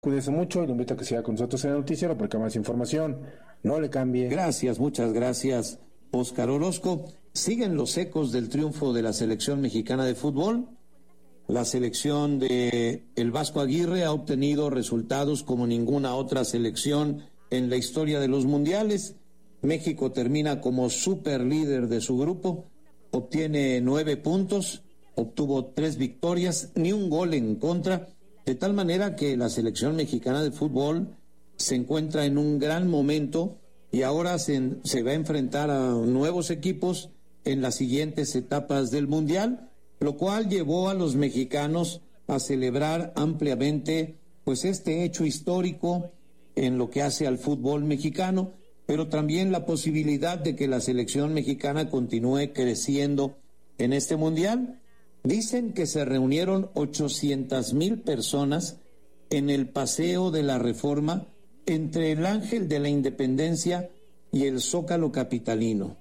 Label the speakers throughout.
Speaker 1: Cuídese mucho y lo invito a que siga con nosotros en el noticiero porque hay más información. No le cambie.
Speaker 2: Gracias, muchas gracias, Óscar Orozco. Siguen los ecos del triunfo de la selección mexicana de fútbol. La selección de el Vasco Aguirre ha obtenido resultados como ninguna otra selección en la historia de los mundiales. México termina como super líder de su grupo, obtiene 9 puntos, obtuvo 3 victorias, ni un gol en contra, de tal manera que la selección mexicana de fútbol se encuentra en un gran momento y ahora se va a enfrentar a nuevos equipos en las siguientes etapas del Mundial, lo cual llevó a los mexicanos a celebrar ampliamente pues este hecho histórico en lo que hace al fútbol mexicano, pero también la posibilidad de que la selección mexicana continúe creciendo en este Mundial. Dicen que se reunieron 800,000 personas en el Paseo de la Reforma entre el Ángel de la Independencia y el Zócalo capitalino.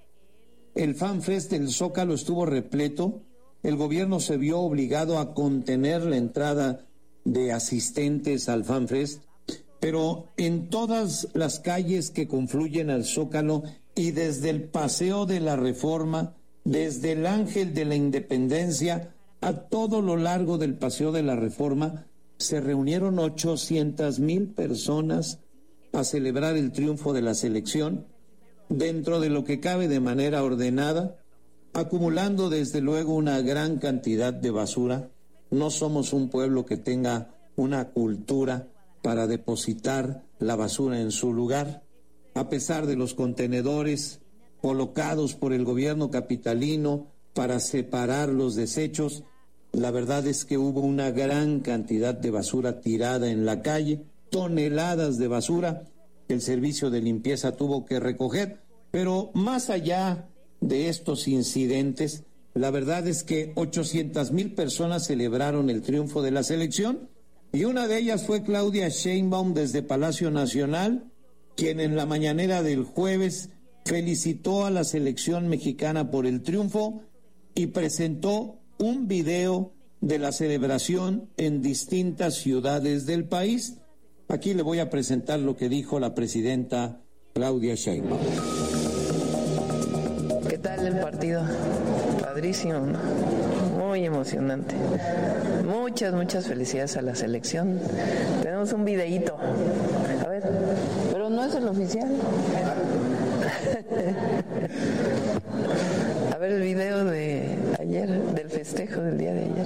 Speaker 2: El FanFest del Zócalo estuvo repleto. El gobierno se vio obligado a contener la entrada de asistentes al FanFest, pero en todas las calles que confluyen al Zócalo y desde el Paseo de la Reforma, desde el Ángel de la Independencia a todo lo largo del Paseo de la Reforma, se reunieron 800,000 personas a celebrar el triunfo de la selección, dentro de lo que cabe de manera ordenada, acumulando desde luego una gran cantidad de basura. No somos un pueblo que tenga una cultura para depositar la basura en su lugar, a pesar de los contenedores colocados por el gobierno capitalino para separar los desechos. La verdad es que hubo una gran cantidad de basura tirada en la calle, toneladas de basura que el servicio de limpieza tuvo que recoger, pero más allá de estos incidentes, la verdad es que 800,000 personas celebraron el triunfo de la selección y una de ellas fue Claudia Sheinbaum desde Palacio Nacional, quien en la mañanera del jueves felicitó a la selección mexicana por el triunfo y presentó un video de la celebración en distintas ciudades del país. Aquí le voy a presentar lo que dijo la presidenta Claudia Sheinbaum.
Speaker 3: ¿Qué tal el partido? Padrísimo, ¿no? Muy emocionante. Muchas felicidades a la selección. Tenemos un videíto. A ver, pero no es el oficial. A ver el video de ayer, del festejo del día de ayer.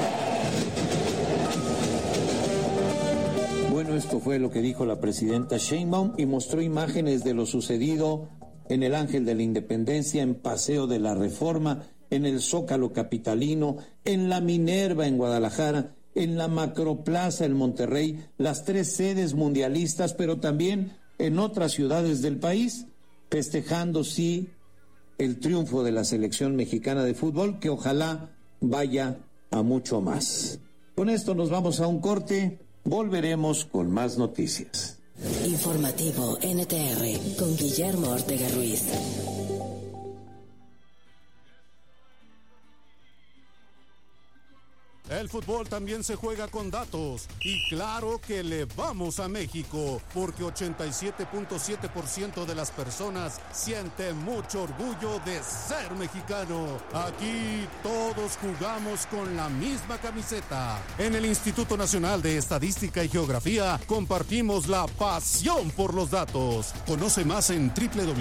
Speaker 2: Bueno, esto fue lo que dijo la presidenta Sheinbaum y mostró imágenes de lo sucedido en el Ángel de la Independencia, en Paseo de la Reforma, en el Zócalo capitalino, en la Minerva en Guadalajara, en la Macroplaza en Monterrey, las 3 sedes mundialistas, pero también en otras ciudades del país, festejando, sí, el triunfo de la selección mexicana de fútbol, que ojalá vaya a mucho más. Con esto nos vamos a un corte, volveremos con más noticias.
Speaker 4: Informativo NTR con Guillermo Ortega Ruiz.
Speaker 5: El fútbol también se juega con datos y claro que le vamos a México porque 87.7% de las personas sienten mucho orgullo de ser mexicano. Aquí todos jugamos con la misma camiseta. En el Instituto Nacional de Estadística y Geografía compartimos la pasión por los datos. Conoce más en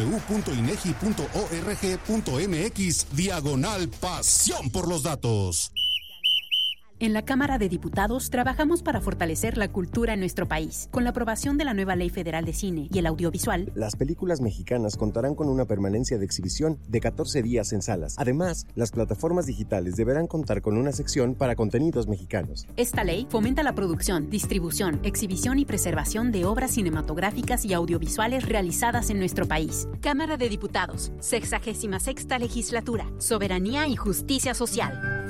Speaker 5: www.inegi.org.mx/pasión por los datos.
Speaker 6: En la Cámara de Diputados trabajamos para fortalecer la cultura en nuestro país. Con la aprobación de la nueva Ley Federal de Cine y el Audiovisual,
Speaker 7: las películas mexicanas contarán con una permanencia de exhibición de 14 días en salas. Además, las plataformas digitales deberán contar con una sección para contenidos mexicanos.
Speaker 6: Esta ley fomenta la producción, distribución, exhibición y preservación de obras cinematográficas y audiovisuales realizadas en nuestro país. Cámara de Diputados, 66ª Legislatura, Soberanía y Justicia Social.